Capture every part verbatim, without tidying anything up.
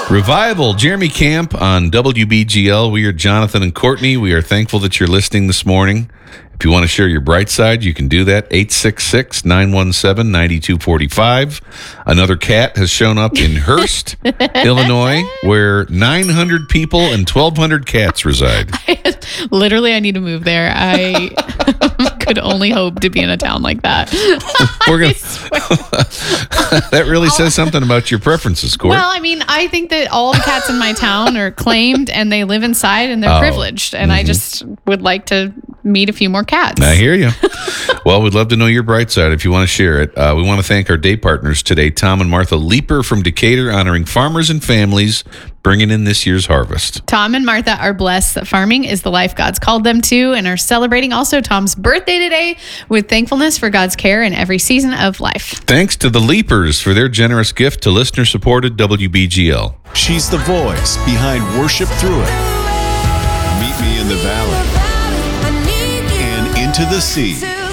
Revival, Jeremy Camp on W B G L. We are Jonathan and Courtney. We are thankful that you're listening this morning. If you want to share your bright side, you can do that. eight six six, nine one seven, nine two four five. Another cat has shown up in Hearst, Illinois, where nine hundred people and twelve hundred cats reside. Literally, I need to move there. I could only hope to be in a town like that. We're gonna, that really says something about your preferences, Court. Well, I mean, I think that all the cats in my town are claimed and they live inside and they're Oh, privileged. And mm-hmm. I just would like to meet a few more cats. I hear you. Well, we'd love to know your bright side if you want to share it. Uh, we want to thank our day partners today, Tom and Martha Leeper from Decatur, honoring farmers and families, bringing in this year's harvest. Tom and Martha are blessed that farming is the life God's called them to and are celebrating also Tom's birthday today with thankfulness for God's care in every season of life. Thanks to the Leapers for their generous gift to listener-supported W B G L. She's the voice behind Worship Through It. Meet Me in the Valley. And Into the Sea.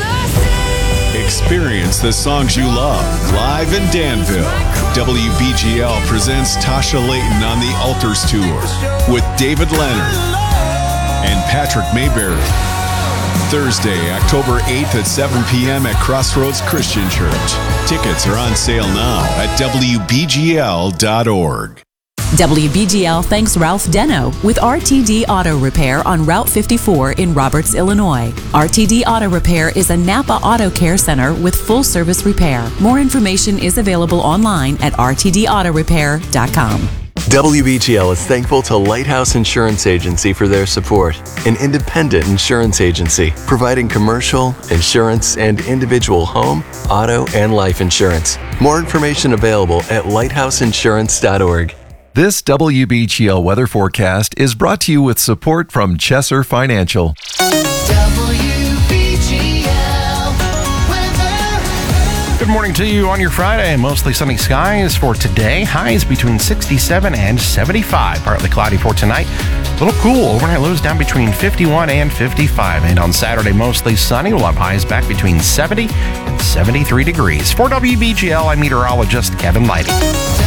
Experience the songs you love live in Danville. W B G L presents Tasha Layton on the Altars Tour with David Leonard and Patrick Mayberry. Thursday, October eighth at seven p.m. at Crossroads Christian Church. Tickets are on sale now at W B G L dot org. W B G L thanks Ralph Deno with R T D Auto Repair on Route fifty-four in Roberts, Illinois. R T D Auto Repair is a Napa Auto Care Center with full-service repair. More information is available online at R T D auto repair dot com. W B G L is thankful to Lighthouse Insurance Agency for their support, an independent insurance agency providing commercial, insurance, and individual home, auto, and life insurance. More information available at lighthouse insurance dot org. This W B G L weather forecast is brought to you with support from Chesser Financial. W B G L weather. Good morning to you on your Friday. Mostly sunny skies for today. Highs between sixty-seven and seventy-five. Partly cloudy for tonight. A little cool. Overnight lows down between fifty-one and fifty-five. And on Saturday, mostly sunny. We'll have highs back between seventy and seventy-three degrees. For W B G L, I'm meteorologist Kevin Lighty.